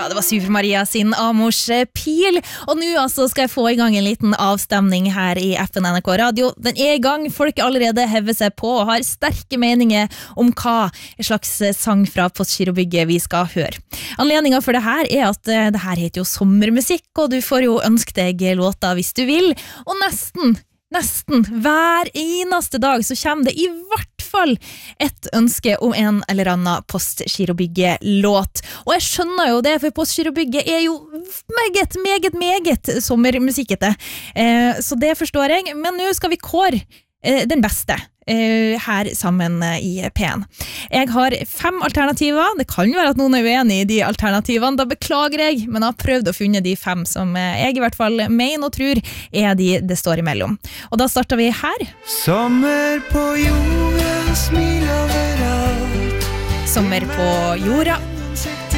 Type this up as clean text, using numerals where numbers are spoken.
det var Super Maria sin Amors pil, og nå altså skal jeg få i gang en liten avstemning her i FN NRK Radio. Den er i gang, folk allerede hever seg på og har sterke meninger om hva slags sang fra Postgirobygget vi skal høre. Anledningen for det her er at det her heter jo sommermusikk, og du får jo ønske deg låter hvis du vil, og nesten hver eneste dag så kommer det i hvert fall et ønske om en eller annen Postgirobygget-låt. Og jeg skjønner jo det, for Postgirobygget er jo meget sommermusikkete. Så det forstår jeg, men nå skal vi kåre den beste her sammen i P1. Jeg har 5 alternativer. Det kan jo være at noen er uenig i de alternativene, da beklager jeg, men jeg har prøvd å finne de 5 som jeg i hvert fall mener og tror er de det står imellom. Og da starter vi her. Sommer på jorda, smil overalt. Sommer på jorda